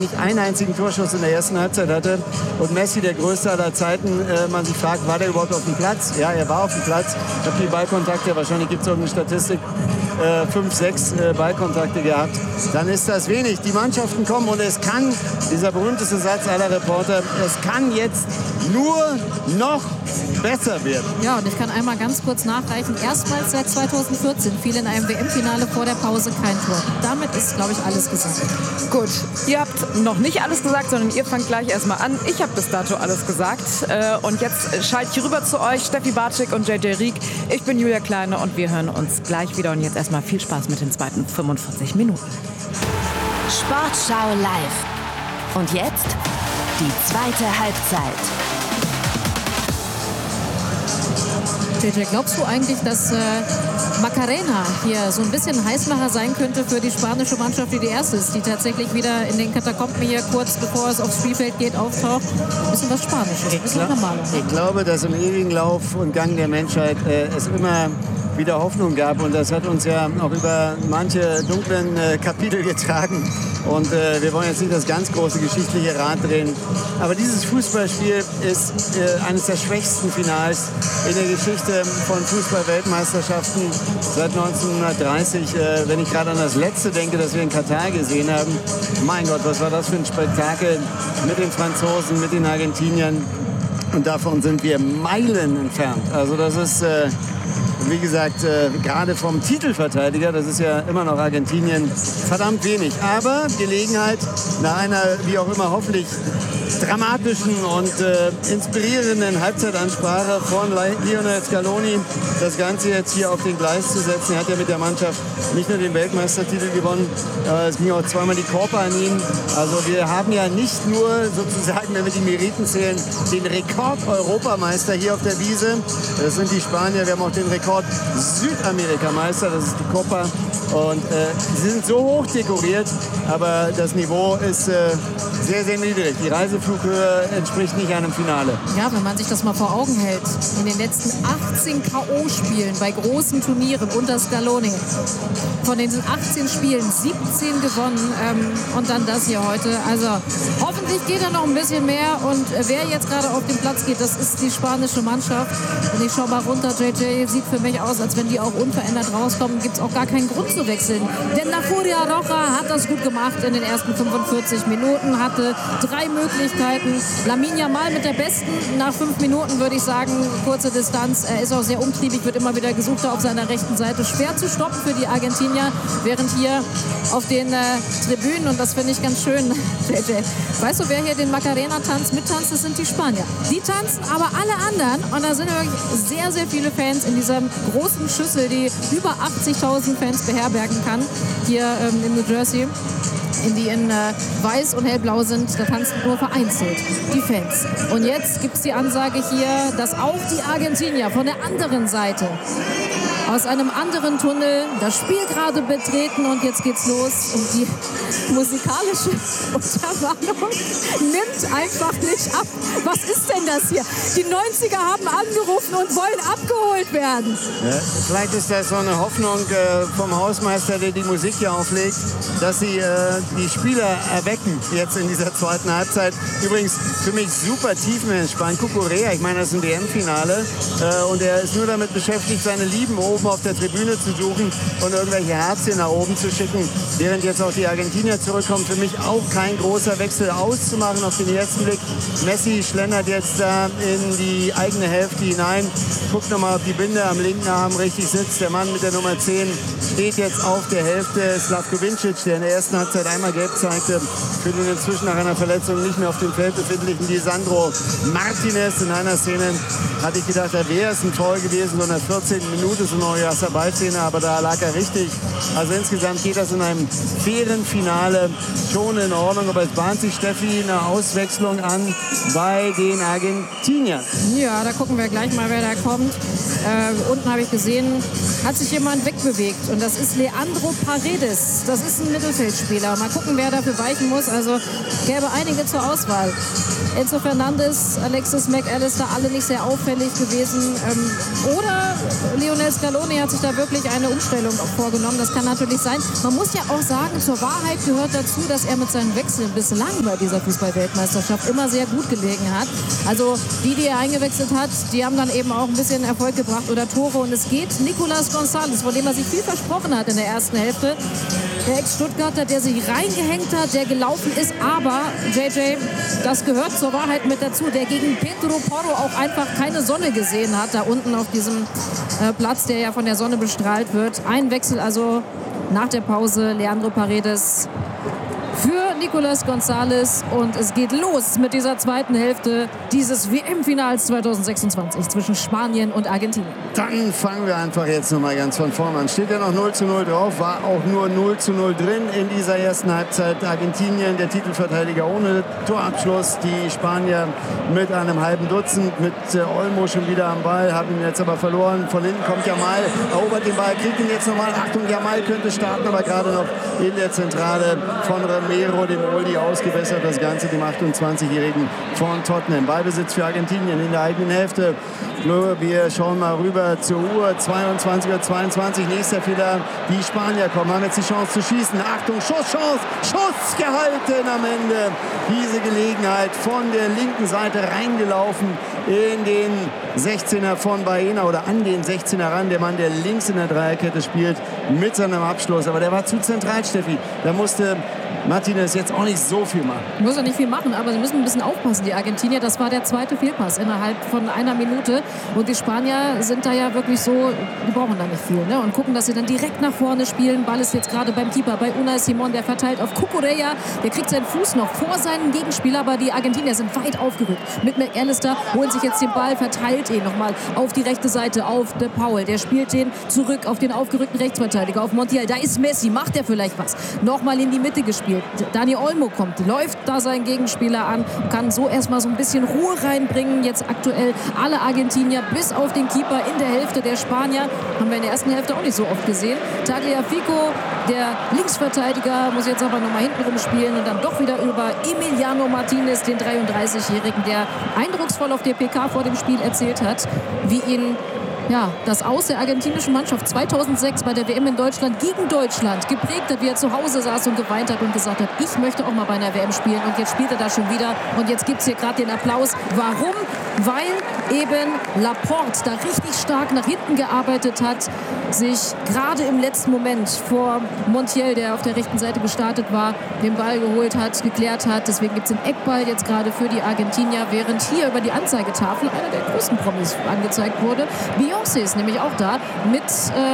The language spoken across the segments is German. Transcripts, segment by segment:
nicht einen einzigen Torschuss in der ersten Halbzeit hatte und Messi, der größte aller Zeiten, man sich fragt, war der überhaupt auf dem Platz? Ja, er war auf dem Platz. Ich habe die Ballkontakte, wahrscheinlich gibt es auch eine Statistik, 5, 6 Ballkontakte gehabt. Dann ist das wenig. Die Mannschaften kommen und es kann, dieser berühmteste Satz aller Reporter, es kann jetzt nur noch besser werden. Ja, und ich kann einmal ganz kurz nachreichen. Erstmals seit 2014 fiel in einem WM-Finale vor der Pause kein Tor. Damit ist, glaube ich, alles gesagt. Gut, ihr habt noch nicht alles gesagt, sondern ihr fangt gleich erstmal an. Ich habe bis dato alles gesagt. Und jetzt schalte ich rüber zu euch, Steffi Bartschik und JJ Rieck. Ich bin Julia Kleine und wir hören uns gleich wieder. Und jetzt erstmal viel Spaß mit den zweiten 45 Minuten. Sportschau live. Und jetzt die zweite Halbzeit. JJ, glaubst du eigentlich, dass Macarena hier so ein bisschen Heißmacher sein könnte für die spanische Mannschaft, die erste ist, die tatsächlich wieder in den Katakomben hier kurz bevor es aufs Spielfeld geht, auftaucht? Ein bisschen was Spanisches, ein bisschen Normales. Ich glaube, dass im ewigen Lauf und Gang der Menschheit es immer wieder Hoffnung gab und das hat uns ja auch über manche dunklen Kapitel getragen und wir wollen jetzt nicht das ganz große geschichtliche Rad drehen, aber dieses Fußballspiel ist eines der schwächsten Finals in der Geschichte von Fußball-Weltmeisterschaften seit 1930, wenn ich gerade an das letzte denke, das wir in Katar gesehen haben. Mein Gott, was war das für ein Spektakel mit den Franzosen, mit den Argentiniern und davon sind wir Meilen entfernt. Also das ist wie gesagt, gerade vom Titelverteidiger, das ist ja immer noch Argentinien, verdammt wenig. Aber Gelegenheit, nach einer, wie auch immer, hoffentlich dramatischen und inspirierenden Halbzeitansprache von Lionel Scaloni, das Ganze jetzt hier auf den Gleis zu setzen. Er hat ja mit der Mannschaft nicht nur den Weltmeistertitel gewonnen, es ging auch zweimal die Copa an ihn. Also wir haben ja nicht nur sozusagen, wenn wir die Meriten zählen, den Rekord-Europameister hier auf der Wiese. Das sind die Spanier. Wir haben auch den Rekord-Südamerikameister, das ist die Copa. Und sie sind so hoch dekoriert, aber das Niveau ist sehr, sehr niedrig. Die Reiseflughöhe entspricht nicht einem Finale. Ja, wenn man sich das mal vor Augen hält, in den letzten 18 K.O.-Spielen bei großen Turnieren unter Scaloni, von den 18 Spielen 17 gewonnen und dann das hier heute. Also hoffentlich geht da noch ein bisschen mehr und wer jetzt gerade auf den Platz geht, das ist die spanische Mannschaft. Und ich schaue mal runter, JJ, sieht für mich aus, als wenn die auch unverändert rauskommen, gibt es auch gar keinen Grund zu wechseln. Denn La Furia Roja hat das gut gemacht in den ersten 45 Minuten, hatte 3 Möglichkeiten. Lamine Yamal mit der besten nach 5 Minuten, würde ich sagen, kurze Distanz. Er ist auch sehr umtriebig, wird immer wieder gesucht auf seiner rechten Seite. Schwer zu stoppen für die Argentinier, während hier auf den Tribünen, und das finde ich ganz schön, JJ, weißt du, wer hier den Macarena-Tanz mittanzt? Das sind die Spanier. Die tanzen aber alle anderen und da sind wirklich sehr, sehr viele Fans in dieser großen Schüssel, die über 80.000 Fans beherbergen kann, hier in New Jersey. Die in weiß und hellblau sind, da tanzen nur vereinzelt die Fans. Und jetzt gibt es die Ansage hier, dass auch die Argentinier von der anderen Seite aus einem anderen Tunnel das Spiel gerade betreten und jetzt geht's los und die musikalische Untermalung nimmt einfach nicht ab. Was ist denn das hier? Die 90er haben angerufen und wollen abgeholt werden. Ja, vielleicht ist das so eine Hoffnung vom Hausmeister, der die Musik hier auflegt, dass sie die Spieler erwecken jetzt in dieser zweiten Halbzeit. Übrigens für mich super Tiefenentspannt. Cucurella, ich meine, das ist ein WM-Finale und er ist nur damit beschäftigt, seine Lieben oben auf der Tribüne zu suchen und irgendwelche Herzchen nach oben zu schicken, während jetzt auch die Argentinier zurückkommen. Für mich auch kein großer Wechsel auszumachen auf den ersten Blick. Messi schlendert jetzt da in die eigene Hälfte hinein. Guckt nochmal, ob die Binde am linken Arm richtig sitzt. Der Mann mit der Nummer 10 steht jetzt auf der Hälfte. Slavko Vincic, der in der ersten Halbzeit einmal gelb zeigte, für den inzwischen nach einer Verletzung nicht mehr auf dem Feld befindlichen Lisandro Martinez. In einer Szene hatte ich gedacht, da wäre es ein Tor gewesen, so in der 14. Minute, so eine aus der Ballszene, aber da lag er richtig. Also insgesamt geht das in einem fairen Finale schon in Ordnung, aber es bahnt sich, Steffi, eine Auswechslung an bei den Argentiniern. Ja, da gucken wir gleich mal, wer da kommt. Unten habe ich gesehen, hat sich jemand wegbewegt und das ist Leandro Paredes. Das ist ein Mittelfeldspieler. Mal gucken, wer dafür weichen muss. Also gäbe einige zur Auswahl. Enzo Fernandes, Alexis McAllister, alle nicht sehr auffällig gewesen. Oder Lionel Scaloni hat sich da wirklich eine Umstellung vorgenommen. Das kann natürlich sein. Man muss ja auch sagen, zur Wahrheit gehört dazu, dass er mit seinen Wechseln bislang bei dieser Fußball-Weltmeisterschaft immer sehr gut gelegen hat. Also die er eingewechselt hat, die haben dann eben auch ein bisschen Erfolg gebracht oder Tore. Und es geht Nicolas González, von dem er sich viel versprochen hat in der ersten Hälfte. Der Ex-Stuttgarter, der sich reingehängt hat, der gelaufen ist. Aber, JJ, das gehört zur Wahrheit mit dazu, der gegen Pedro Porro auch einfach keine Sonne gesehen hat, da unten auf diesem Platz, der ja von der Sonne bestrahlt wird. Ein Wechsel also nach der Pause, Leandro Paredes für Nicolas González, und es geht los mit dieser zweiten Hälfte dieses WM-Finals 2026 zwischen Spanien und Argentinien. Dann fangen wir einfach jetzt nochmal ganz von vorne an. Steht ja noch 0:0 drauf, war auch nur 0:0 drin in dieser ersten Halbzeit. Argentinien, der Titelverteidiger ohne Torabschluss, die Spanier mit einem halben Dutzend, mit Olmo schon wieder am Ball, haben ihn jetzt aber verloren. Von hinten kommt Yamal, erobert den Ball, kriegt ihn jetzt nochmal. Achtung, Yamal könnte starten, aber gerade noch in der Zentrale von Romero, dem Oldie, ausgebessert. Das Ganze dem 28-Jährigen von Tottenham. Ballbesitz für Argentinien in der eigenen Hälfte. Wir schauen mal rüber zur Uhr. 22:22. Nächster Fehler. Die Spanier kommen, haben jetzt die Chance zu schießen. Achtung, Schusschance. Schuss gehalten am Ende. Diese Gelegenheit von der linken Seite reingelaufen in den 16er von Baena oder an den 16er ran. Der Mann, der links in der Dreierkette spielt, mit seinem Abschluss. Aber der war zu zentral, Steffi. Da musste Martinez jetzt auch nicht so viel machen. Muss er nicht viel machen, aber sie müssen ein bisschen aufpassen, die Argentinier. Das war der zweite Fehlpass innerhalb von einer Minute. Und die Spanier sind da ja wirklich so, die brauchen da nicht viel. Ne? Und gucken, dass sie dann direkt nach vorne spielen. Ball ist jetzt gerade beim Keeper, bei Unai Simón. Der verteilt auf Cucurella. Der kriegt seinen Fuß noch vor seinen Gegenspieler. Aber die Argentinier sind weit aufgerückt. Mit McAllister holen sich jetzt den Ball, verteilt ihn nochmal auf die rechte Seite, auf De Paul. Der spielt den zurück auf den aufgerückten Rechtsverteidiger, auf Montiel. Da ist Messi. Macht er vielleicht was? Nochmal in die Mitte gespielt. Dani Olmo kommt, läuft da seinen Gegenspieler an, kann so erstmal so ein bisschen Ruhe reinbringen. Jetzt aktuell alle Argentinier bis auf den Keeper in der Hälfte der Spanier. Haben wir in der ersten Hälfte auch nicht so oft gesehen. Tagliafico, der Linksverteidiger, muss jetzt aber nochmal hinten rumspielen und dann doch wieder über Emiliano Martinez, den 33-Jährigen, der eindrucksvoll auf der PK vor dem Spiel erzählt hat, wie ihn das Aus der argentinischen Mannschaft 2006 bei der WM in Deutschland gegen Deutschland geprägt hat, wie er zu Hause saß und geweint hat und gesagt hat, ich möchte auch mal bei einer WM spielen, und jetzt spielt er da schon wieder und jetzt gibt es hier gerade den Applaus. Warum? Weil eben Laporte da richtig stark nach hinten gearbeitet hat, sich gerade im letzten Moment vor Montiel, der auf der rechten Seite gestartet war, den Ball geholt hat, geklärt hat. Deswegen gibt es den Eckball jetzt gerade für die Argentinier, während hier über die Anzeigetafel einer der größten Promis angezeigt wurde. Beyoncé ist nämlich auch da mit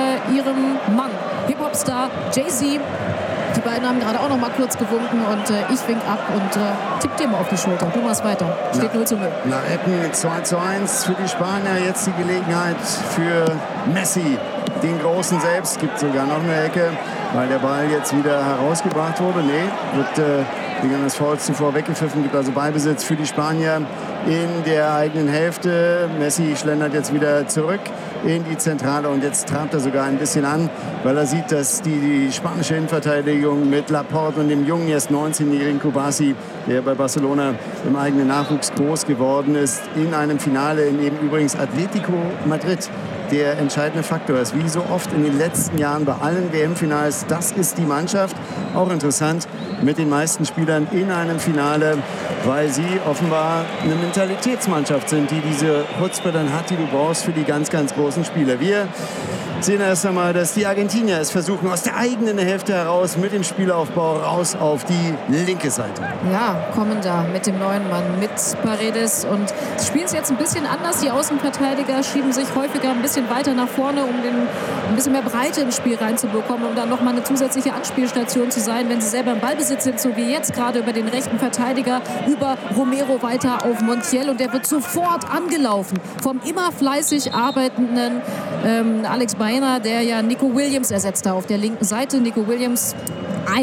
ihrem Mann, Hip-Hop-Star Jay-Z. Die beiden haben gerade auch noch mal kurz gewunken und ich wink ab und tipp dir mal auf die Schulter. Du machst weiter. Steht 0:0. Nach Ecken 2:1 für die Spanier. Jetzt die Gelegenheit für Messi, den Großen selbst. Gibt sogar noch eine Ecke, weil der Ball jetzt wieder herausgebracht wurde. Nee, wird wegen eines Fouls zuvor weggepfiffen. Gibt also Ballbesitz für die Spanier in der eigenen Hälfte. Messi schlendert jetzt wieder zurück in die Zentrale und jetzt trabt er sogar ein bisschen an, weil er sieht, dass die spanische Innenverteidigung mit Laporte und dem jungen, erst 19-jährigen Kubasi, der bei Barcelona im eigenen Nachwuchs groß geworden ist, in einem Finale, in dem übrigens Atletico Madrid der entscheidende Faktor ist. Wie so oft in den letzten Jahren bei allen WM-Finals, das ist die Mannschaft. Auch interessant, mit den meisten Spielern in einem Finale, weil sie offenbar eine Mentalitätsmannschaft sind, die diese Chutzpe dann hat, die du brauchst für die ganz, ganz großen Spiele. Wir sehen erst einmal, dass die Argentinier es versuchen, aus der eigenen Hälfte heraus mit dem Spielaufbau raus auf die linke Seite. Ja, kommen da mit dem neuen Mann, mit Paredes, und spielen es jetzt ein bisschen anders. Die Außenverteidiger schieben sich häufiger ein bisschen weiter nach vorne, um ein bisschen mehr Breite ins Spiel reinzubekommen, um dann nochmal eine zusätzliche Anspielstation zu sein, wenn sie selber im Ballbesitz sind, so wie jetzt gerade über den rechten Verteidiger, über Romero weiter auf Montiel, und der wird sofort angelaufen vom immer fleißig arbeitenden Alex Baena, der ja Nico Williams ersetzt da auf der linken Seite. Nico Williams, einer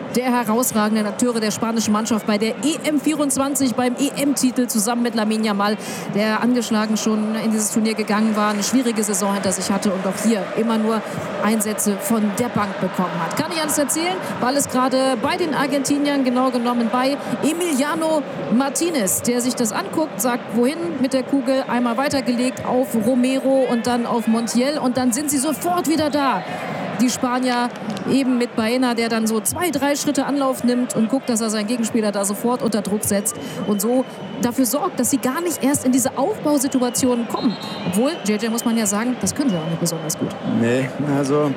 der herausragenden Akteure der spanischen Mannschaft bei der EM24, beim EM-Titel zusammen mit Lamine Yamal, der angeschlagen schon in dieses Turnier gegangen war, eine schwierige Saison hinter sich hatte und auch hier immer nur Einsätze von der Bank bekommen hat. Kann ich alles erzählen? Ball ist gerade bei den Argentiniern, genau genommen bei Emiliano Martinez, der sich das anguckt, sagt, wohin mit der Kugel, einmal weitergelegt auf Romero und dann auf Montiel und dann sind sie sofort wieder da. Die Spanier eben mit Baena, der dann so 2-3 Schritte Anlauf nimmt und guckt, dass er seinen Gegenspieler da sofort unter Druck setzt und so dafür sorgt, dass sie gar nicht erst in diese Aufbausituationen kommen. Obwohl, JJ muss man ja sagen, das können sie auch nicht besonders gut. Nee, also